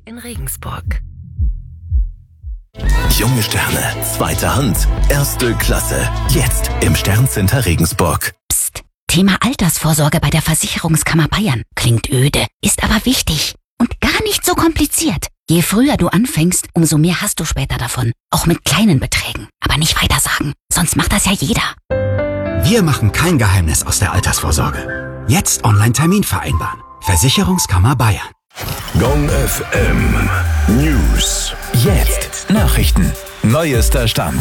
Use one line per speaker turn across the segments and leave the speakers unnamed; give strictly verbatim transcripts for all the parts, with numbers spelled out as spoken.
in Regensburg.
Junge Sterne, zweite Hand, erste Klasse. Jetzt im Sterncenter Regensburg.
Psst. Thema Altersvorsorge bei der Versicherungskammer Bayern. Klingt öde, ist aber wichtig und gar nicht so kompliziert. Je früher du anfängst, umso mehr hast du später davon. Auch mit kleinen Beträgen. Aber nicht weiter sagen, sonst macht das ja jeder.
Wir machen kein Geheimnis aus der Altersvorsorge. Jetzt Online-Termin vereinbaren. Versicherungskammer Bayern.
Gong F M News. Jetzt Nachrichten. Neuester Stand.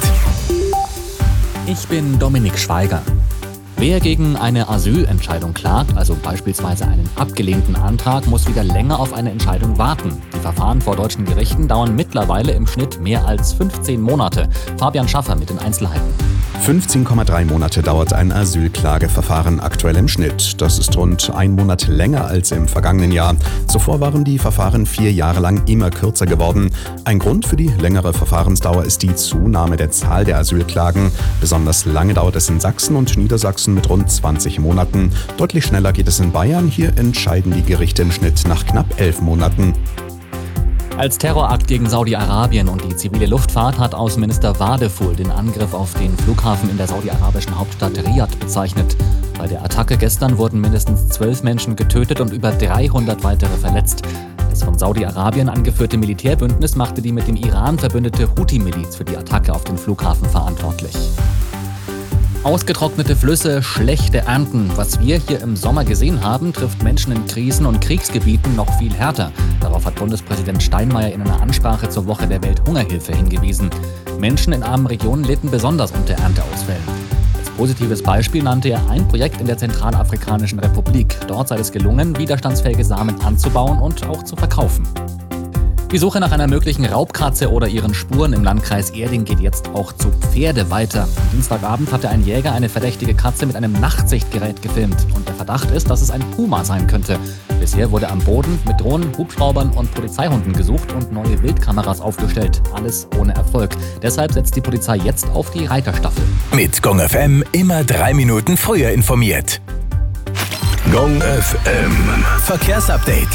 Ich bin Dominik Schweiger. Wer gegen eine Asylentscheidung klagt, also beispielsweise einen abgelehnten Antrag, muss wieder länger auf eine Entscheidung warten. Die Verfahren vor deutschen Gerichten dauern mittlerweile im Schnitt mehr als fünfzehn Monate. Fabian Schaffer mit den Einzelheiten.
fünfzehn Komma drei Monate dauert ein Asylklageverfahren aktuell im Schnitt. Das ist rund ein Monat länger als im vergangenen Jahr. Zuvor waren die Verfahren vier Jahre lang immer kürzer geworden. Ein Grund für die längere Verfahrensdauer ist die Zunahme der Zahl der Asylklagen. Besonders lange dauert es in Sachsen und Niedersachsen mit rund zwanzig Monaten. Deutlich schneller geht es in Bayern. Hier entscheiden die Gerichte im Schnitt nach knapp elf Monaten.
Als Terrorakt gegen Saudi-Arabien und die zivile Luftfahrt hat Außenminister Wadeful den Angriff auf den Flughafen in der saudi-arabischen Hauptstadt Riad bezeichnet. Bei der Attacke gestern wurden mindestens zwölf Menschen getötet und über dreihundert weitere verletzt. Das von Saudi-Arabien angeführte Militärbündnis machte die mit dem Iran verbündete Houthi-Miliz für die Attacke auf den Flughafen verantwortlich. Ausgetrocknete Flüsse, schlechte Ernten. Was wir hier im Sommer gesehen haben, trifft Menschen in Krisen- und Kriegsgebieten noch viel härter. Darauf hat Bundespräsident Steinmeier in einer Ansprache zur Woche der Welthungerhilfe hingewiesen. Menschen in armen Regionen litten besonders unter Ernteausfällen. Als positives Beispiel nannte er ein Projekt in der Zentralafrikanischen Republik. Dort sei es gelungen, widerstandsfähige Samen anzubauen und auch zu verkaufen. Die Suche nach einer möglichen Raubkatze oder ihren Spuren im Landkreis Erding geht jetzt auch zu Pferde weiter. Am Dienstagabend hatte ein Jäger eine verdächtige Katze mit einem Nachtsichtgerät gefilmt. Und der Verdacht ist, dass es ein Puma sein könnte. Bisher wurde am Boden mit Drohnen, Hubschraubern und Polizeihunden gesucht und neue Wildkameras aufgestellt. Alles ohne Erfolg. Deshalb setzt die Polizei jetzt auf die Reiterstaffel.
Mit Gong F M immer drei Minuten früher informiert. Gong F M Verkehrsupdate.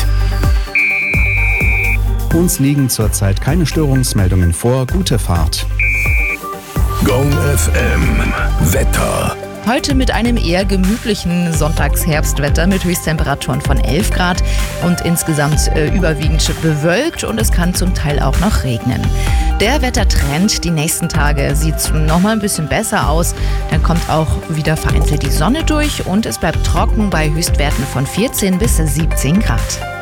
Uns liegen zurzeit keine Störungsmeldungen vor. Gute Fahrt.
Gong F M Wetter.
Heute mit einem eher gemütlichen Sonntagsherbstwetter mit Höchsttemperaturen von elf Grad und insgesamt äh, überwiegend bewölkt und es kann zum Teil auch noch regnen. Der Wettertrend die nächsten Tage sieht noch mal ein bisschen besser aus. Dann kommt auch wieder vereinzelt die Sonne durch und es bleibt trocken bei Höchstwerten von vierzehn bis siebzehn Grad.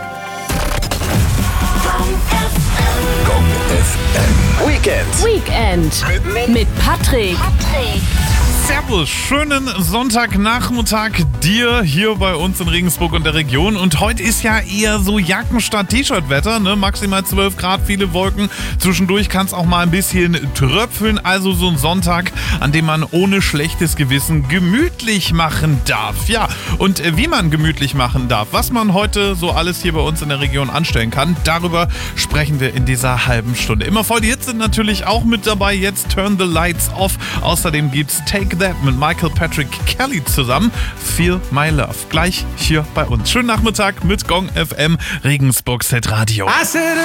Gong F M Weekend.
Weekend mit Patrick.
Servus, schönen Sonntagnachmittag dir hier bei uns in Regensburg und der Region. Und heute ist ja eher so Jacken statt T-Shirt-Wetter, ne? Maximal zwölf Grad, viele Wolken. Zwischendurch kann es auch mal ein bisschen tröpfeln. Also so ein Sonntag, an dem man ohne schlechtes Gewissen gemütlich machen darf. Ja, und wie man gemütlich machen darf, was man heute so alles hier bei uns in der Region anstellen kann, darüber sprechen wir in dieser halben Stunde. Immer voll die Hits sind natürlich auch mit dabei. Jetzt Turn the Lights Off. Außerdem gibt's Take That mit Michael Patrick Kelly zusammen. Feel My Love. Gleich hier bei uns. Schönen Nachmittag mit Gong F M Regensburg Set Radio.
I said